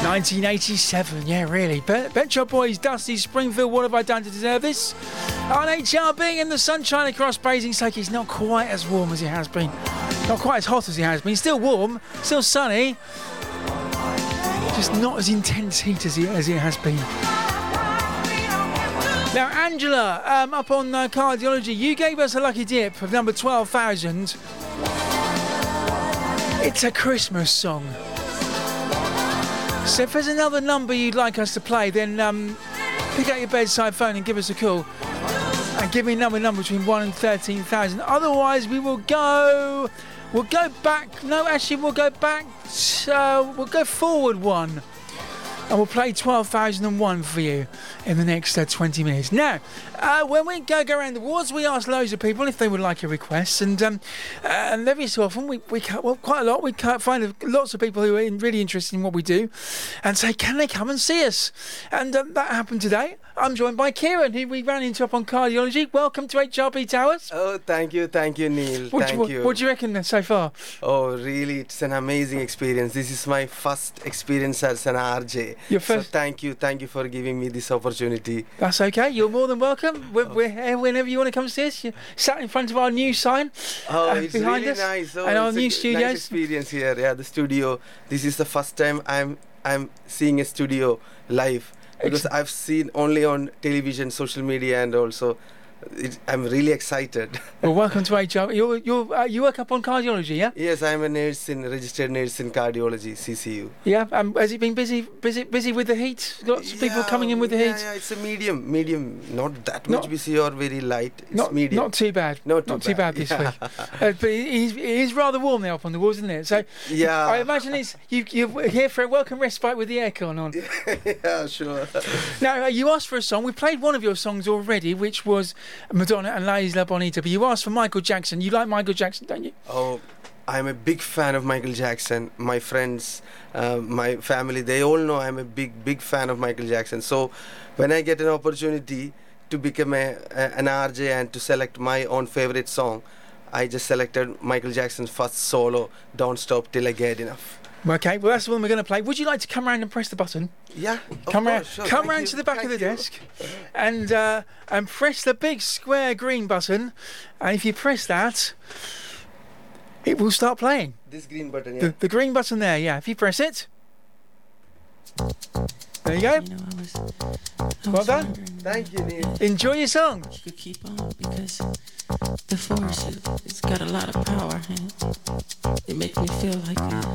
1987, yeah, really. Pet Shop Boys, Dusty Springfield, What Have I Done to Deserve This? On HRB in the sunshine across Basingstoke. It's not quite as warm as it has been. Not quite as hot as it has been. Still warm, still sunny. Just not as intense heat as it has been. Now, Angela, up on Cardiology, you gave us a lucky dip of number 12,000. It's a Christmas song. So if there's another number you'd like us to play, then pick up your bedside phone and give us a call. And give me a number between 1 and 13,000. Otherwise, we'll go back. No, actually, we'll go back. We'll go forward one. And we'll play 12,001 for you in the next 20 minutes. Now, when we go around the wards, we ask loads of people if they would like a request. And every so often, we quite a lot, we find lots of people who are really interested in what we do and say, can they come and see us? And that happened today. I'm joined by Kieran, who we ran into up on Cardiology. Welcome to HRB Towers. Oh, thank you, Neil. Thank you. What do you reckon so far? Oh, really, it's an amazing experience. This is my first experience as an RJ. Your first? So thank you for giving me this opportunity. That's okay. You're more than welcome. We're here whenever you want to come see us. You're sat in front of our new sign. It's behind really us, nice. Oh, and our new studios. Nice experience here. Yeah, the studio. This is the first time I'm seeing a studio live. Because I've seen only on television, social media, and also I'm really excited. Well, welcome to HR. You work up on Cardiology, yeah? Yes, I'm a registered nurse in cardiology, CCU. Yeah, has it been busy with the heat? Lots of people coming in with the heat? Yeah, it's a medium, not that much busy or very light. It's medium. Not too bad. Not too bad this week. But it is rather warm there up on the walls, isn't it? So yeah, I imagine you're here for a welcome respite with the aircon on. Yeah, sure. Now, you asked for a song. We played one of your songs already, which was Madonna and La Isla Bonita, but you asked for Michael Jackson. You like Michael Jackson, don't you? Oh, I'm a big fan of Michael Jackson. My friends, my family, they all know I'm a big fan of Michael Jackson. So when I get an opportunity to become an RJ and to select my own favorite song, I just selected Michael Jackson's first solo, Don't Stop Till I Get Enough. Okay, well, that's the one we're going to play. Would you like to come round and press the button? Yeah, come round. Sure. Come round to the back of the desk, and press the big square green button. And if you press that, it will start playing. This green button, yeah. The green button there, yeah. If you press it, there you go. I well done. Thank you, Neil. Enjoy your song. You could keep on because the force, it's got a lot of power and it makes me feel like